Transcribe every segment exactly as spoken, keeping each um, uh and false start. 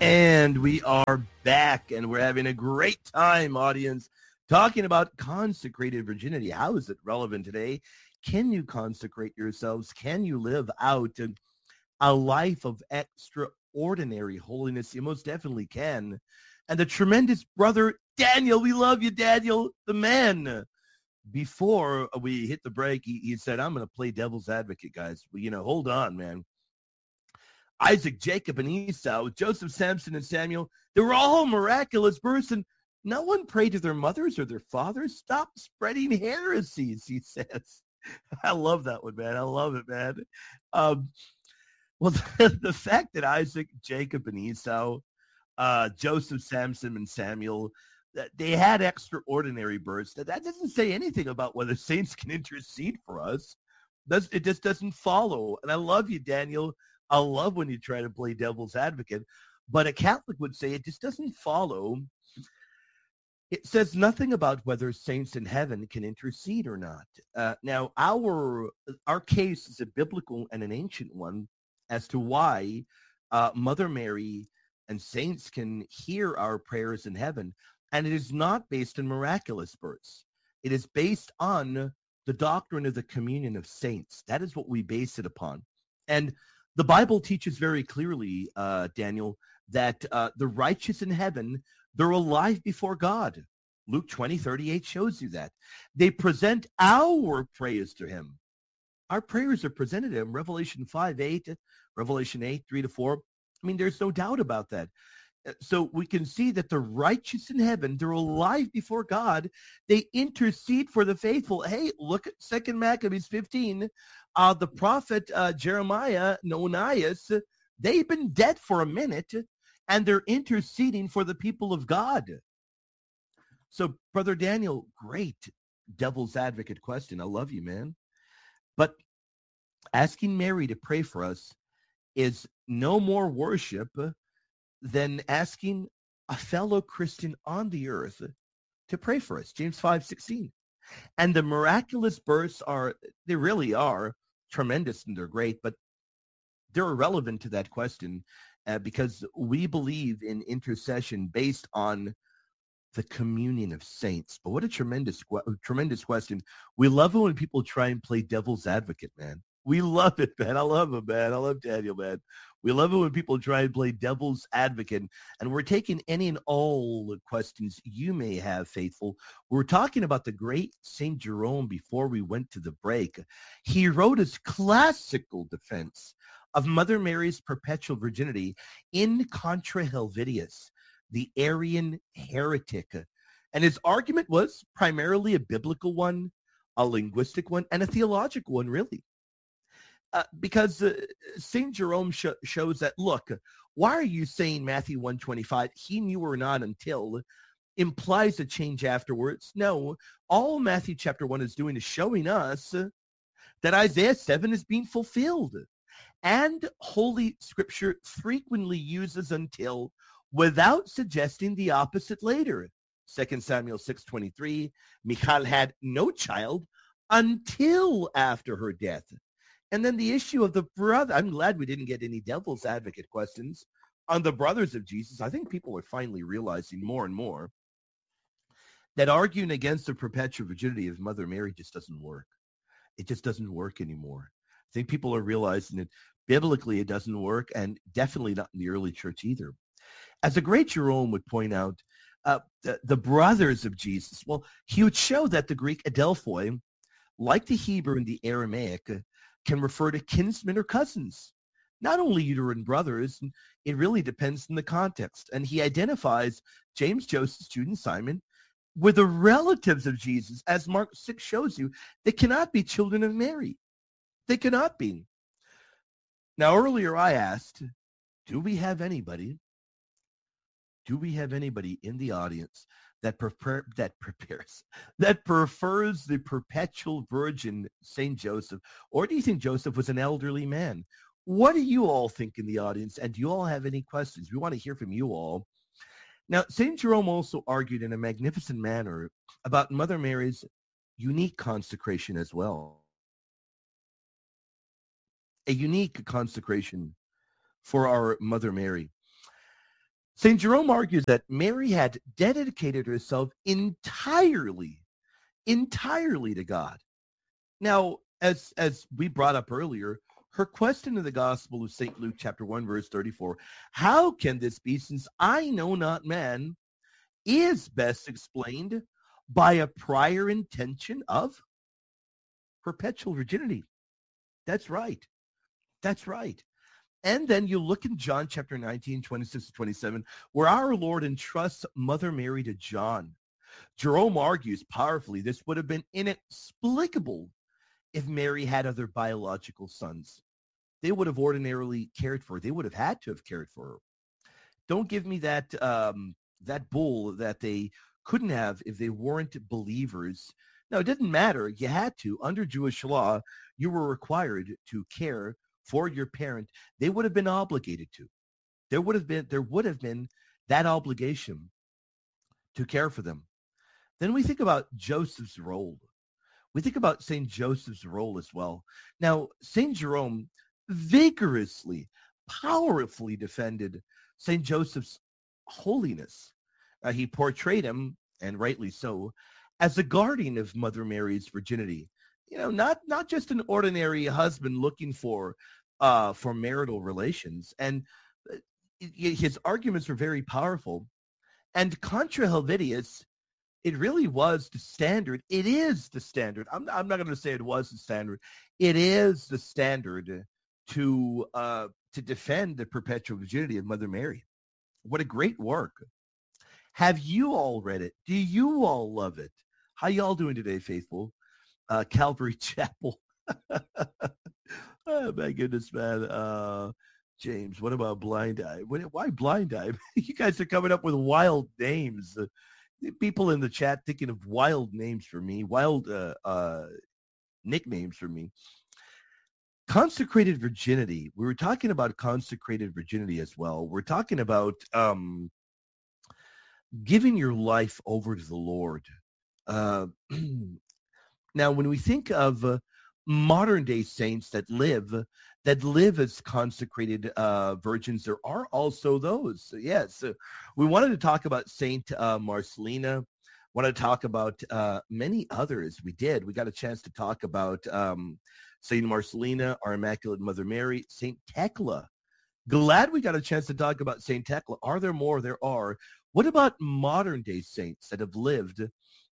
And we are back, and we're having a great time, audience, talking about consecrated virginity. How is it relevant today? Can you consecrate yourselves? Can you live out a life of extraordinary holiness? You most definitely can. And the tremendous brother, Daniel, we love you, Daniel, the man. Before we hit the break, he, he said, I'm going to play devil's advocate, guys. Well, you know, hold on, man. Isaac, Jacob, and Esau, Joseph, Samson, and Samuel, they were all miraculous births, and no one prayed to their mothers or their fathers. Stop spreading heresies, he says. I love that one, man. I love it, man. Um, well, the, the fact that Isaac, Jacob, and Esau, uh, Joseph, Samson, and Samuel, they had extraordinary births, that, that doesn't say anything about whether saints can intercede for us. That's, it just doesn't follow. And I love you, Daniel. I love when you try to play devil's advocate, but a Catholic would say it just doesn't follow. It says nothing about whether saints in heaven can intercede or not. Uh, now, our our case is a biblical and an ancient one as to why uh, Mother Mary and saints can hear our prayers in heaven, and it is not based on miraculous births. It is based on the doctrine of the communion of saints. That is what we base it upon. And the Bible teaches very clearly, uh, Daniel, that uh, the righteous in heaven, they're alive before God. Luke twenty, thirty-eight shows you that. They present our prayers to him. Our prayers are presented to him. Revelation five, eight, Revelation eight, three to four. I mean, there's no doubt about that. So we can see that the righteous in heaven, they're alive before God. They intercede for the faithful. Hey, look at Second Maccabees fifteen. Uh, the prophet uh, Jeremiah, Nonias, they've been dead for a minute, and they're interceding for the people of God. So, Brother Daniel, great devil's advocate question. I love you, man. But asking Mary to pray for us is no more worship than asking a fellow Christian on the earth to pray for us. James five sixteen. And the miraculous births are, they really are tremendous and they're great, but they're irrelevant to that question uh, because we believe in intercession based on the communion of saints. But what a tremendous, tremendous question. We love it when people try and play devil's advocate, man. We love it, man. I love it, man. I love Daniel, man. We love it when people try and play devil's advocate. And we're taking any and all questions you may have, faithful. We're talking about the great Saint Jerome before we went to the break. He wrote his classical defense of Mother Mary's perpetual virginity in Contra Helvidius, the Arian heretic. And his argument was primarily a biblical one, a linguistic one, and a theological one, really. Uh, because uh, Saint Jerome sh- shows that, look, why are you saying Matthew one twenty-five, he knew or not until, implies a change afterwards? No, all Matthew chapter one is doing is showing us that Isaiah seven is being fulfilled. And Holy Scripture frequently uses until without suggesting the opposite later. Second Samuel six twenty-three, Michal had no child until after her death. And then the issue of the brother, I'm glad we didn't get any devil's advocate questions on the brothers of Jesus. I think people are finally realizing more and more that arguing against the perpetual virginity of Mother Mary just doesn't work. It just doesn't work anymore. I think people are realizing that biblically it doesn't work, and definitely not in the early church either. As the great Jerome would point out, uh, the, the brothers of Jesus, well, he would show that the Greek adelphoi, like the Hebrew and the Aramaic, can refer to kinsmen or cousins, not only uterine brothers. It really depends on the context. And he identifies James, Joseph, Jude, and Simon with the relatives of Jesus. As Mark six shows you, they cannot be children of Mary. They cannot be. Now, earlier I asked, do we have anybody, do we have anybody in the audience that prepare, that prepares, that prefers the perpetual virgin Saint Joseph? Or do you think Joseph was an elderly man? What do you all think in the audience? And do you all have any questions? We want to hear from you all. Now, Saint Jerome also argued in a magnificent manner about Mother Mary's unique consecration as well. A unique consecration for our Mother Mary. Saint Jerome argues that Mary had dedicated herself entirely, entirely to God. Now, as as we brought up earlier, her question in the Gospel of Saint Luke, chapter one, verse thirty-four, how can this be since I know not man, is best explained by a prior intention of perpetual virginity. That's right. That's right. And then you look in John chapter nineteen, twenty-six to twenty-seven, where our Lord entrusts Mother Mary to John. Jerome argues powerfully this would have been inexplicable if Mary had other biological sons. They would have ordinarily cared for her. They would have had to have cared for her. Don't give me that um, that bull that they couldn't have if they weren't believers. No, it didn't matter. You had to. Under Jewish law, you were required to care for your parent. They would have been obligated to. There would have been there would have been that obligation to care for them. Then we think about Joseph's role. We think about Saint Joseph's role as well. Now, Saint Jerome vigorously, powerfully defended Saint Joseph's holiness. Uh, he portrayed him, and rightly so, as a guardian of Mother Mary's virginity. You know, not not just an ordinary husband looking for uh, for marital relations. And his arguments were very powerful. And contra Helvidius, it really was the standard. It is the standard. I'm, I'm not going to say it was the standard. It is the standard to uh, to defend the perpetual virginity of Mother Mary. What a great work. Have you all read it? Do you all love it? How y'all doing today, faithful? Uh, Calvary Chapel. Oh, my goodness, man. Uh, James, what about Blind Eye? What, why Blind Eye? You guys are coming up with wild names. Uh, people in the chat thinking of wild names for me, wild uh, uh, nicknames for me. Consecrated virginity. We were talking about consecrated virginity as well. We're talking about um, giving your life over to the Lord. Uh, now, when we think of uh, modern day saints that live that live as consecrated uh, virgins, there are also those. Yes, uh, we wanted to talk about Saint uh, Marcelina. Wanted to talk about uh, many others. We did. We got a chance to talk about um, Saint Marcelina, our Immaculate Mother Mary, Saint Thecla. Glad we got a chance to talk about Saint Thecla. Are there more? There are. What about modern day saints that have lived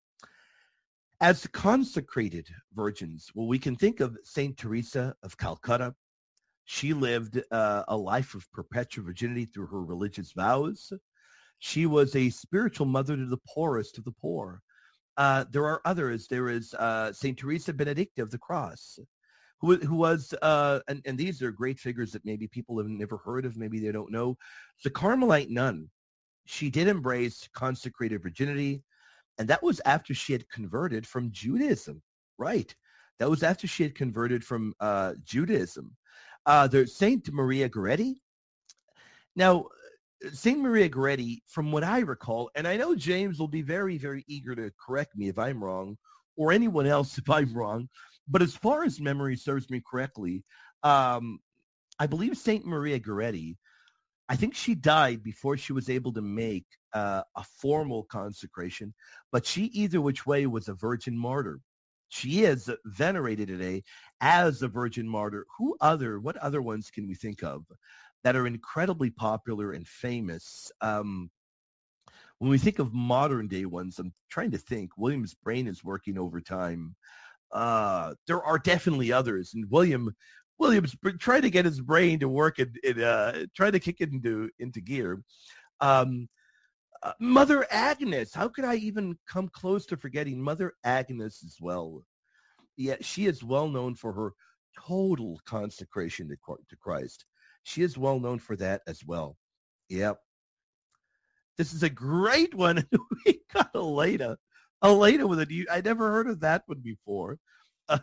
as consecrated virgins? Well, we can think of Saint Teresa of Calcutta. She lived uh, a life of perpetual virginity through her religious vows. She was a spiritual mother to the poorest of the poor. Uh, there are others. There is uh, Saint Teresa Benedicta of the Cross, who, who was, uh, and, and these are great figures that maybe people have never heard of, maybe they don't know. The Carmelite nun. She did embrace consecrated virginity, and that was after she had converted from Judaism, right? That was after she had converted from uh, Judaism. Uh, there's Saint Maria Goretti. Now, Saint Maria Goretti, from what I recall, and I know James will be very, very eager to correct me if I'm wrong, or anyone else if I'm wrong, but as far as memory serves me correctly, um, I believe Saint Maria Goretti, I think she died before she was able to make uh, a formal consecration, but she either which way was a virgin martyr. She is venerated today as a virgin martyr. Who other, what other ones can we think of that are incredibly popular and famous? Um, when we think of modern day ones, I'm trying to think. William's brain is working overtime. Uh, there are definitely others, and William, William's trying to get his brain to work and, and uh, trying to kick it into into gear. Um, uh, Mother Agnes, how could I even come close to forgetting Mother Agnes as well? Yeah, she is well known for her total consecration to, to Christ. She is well known for that as well. Yep. This is a great one. We got Elena. Elena with a new, I never heard of that one before. Uh,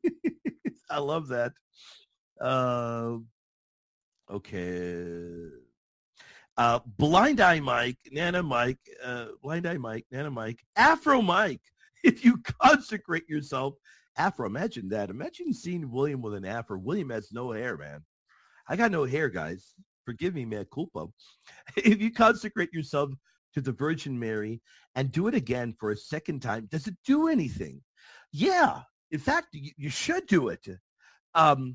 I love that. Uh, okay. Uh, Blind Eye Mike, Nana Mike, uh, Blind Eye Mike, Nana Mike, Afro Mike. If you consecrate yourself, Afro, imagine that. Imagine seeing William with an Afro. William has no hair, man. I got no hair, guys. forgive me, mea culpa, if you consecrate yourself to the Virgin Mary and do it again for a second time, does it do anything? Yeah. In fact, you, you should do it. Um,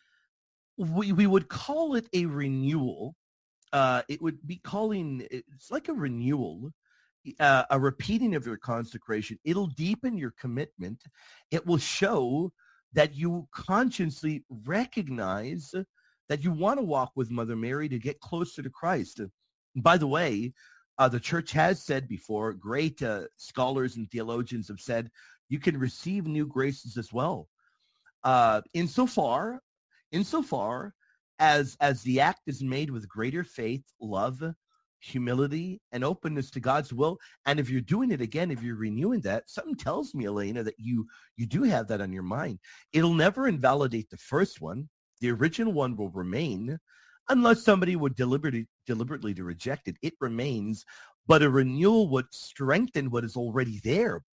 we, we would call it a renewal. Uh, it would be calling, it's like a renewal, uh, a repeating of your consecration. It'll deepen your commitment. It will show that you consciously recognize that you want to walk with Mother Mary to get closer to Christ. And by the way, uh, the church has said before, great uh, scholars and theologians have said, you can receive new graces as well. Uh, insofar, insofar as, as the act is made with greater faith, love, humility, and openness to God's will. And if you're doing it again, if you're renewing that, something tells me, Elena, that you, you do have that on your mind. It'll never invalidate the first one. The original one will remain unless somebody would deliberately, deliberately to reject it. It remains, but a renewal would strengthen what is already there.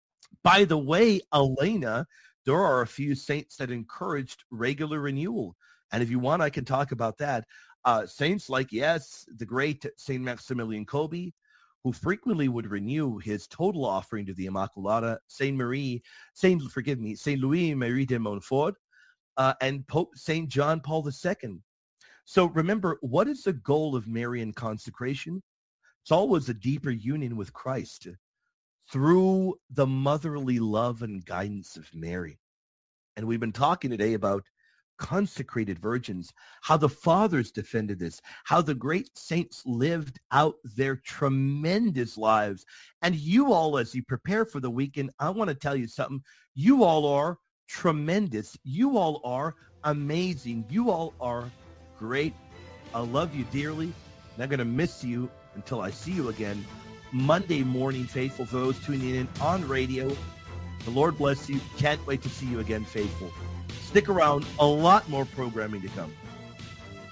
By the way, Elena, there are a few saints that encouraged regular renewal. And if you want, I can talk about that. Uh, saints like, yes, the great Saint Maximilian Kolbe, who frequently would renew his total offering to the Immaculata, Saint Marie, Saint, forgive me, Saint Louis Marie de Montfort, uh, and Pope Saint John Paul the Second. So remember, what is the goal of Marian consecration? It's always a deeper union with Christ through the motherly love and guidance of Mary. And we've been talking today about consecrated virgins, how the fathers defended this, how the great saints lived out their tremendous lives. And you all, as you prepare for the weekend, I want to tell you something. You all are tremendous. You all are amazing. You all are great. I love you dearly, and I'm going to miss you until I see you again Monday morning, faithful, for those tuning in on radio. The Lord bless you. Can't wait to see you again, faithful. Stick around. A lot more programming to come.